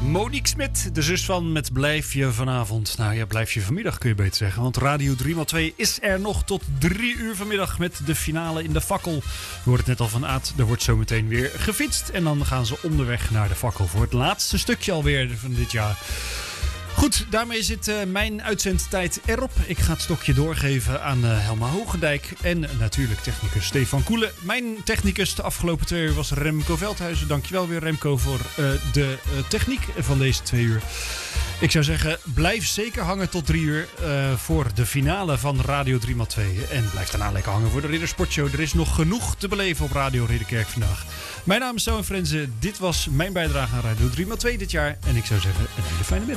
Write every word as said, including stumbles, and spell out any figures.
Monique Smit, de zus van Met Blijf je vanavond. Nou ja, blijf je vanmiddag kun je beter zeggen. Want Radio drie maal twee is er nog tot drie uur vanmiddag met de finale in de Fakkel. Je hoort het net al van Aad, er wordt zometeen weer gefietst. En dan gaan ze onderweg naar de Fakkel voor het laatste stukje alweer van dit jaar. Goed, daarmee zit uh, mijn uitzendtijd erop. Ik ga het stokje doorgeven aan uh, Helma Hoogendijk en uh, natuurlijk technicus Stefan Koelen. Mijn technicus de afgelopen twee uur was Remco Veldhuizen. Dankjewel weer Remco voor uh, de uh, techniek van deze twee uur. Ik zou zeggen, blijf zeker hangen tot drie uur uh, voor de finale van Radio drie maal twee. En blijf daarna lekker hangen voor de Ridder Sportshow. Er is nog genoeg te beleven op Radio Ridderkerk vandaag. Mijn naam is Zoon Frenzen. Dit was mijn bijdrage aan Radio drie maal twee dit jaar. En ik zou zeggen, een hele fijne middag.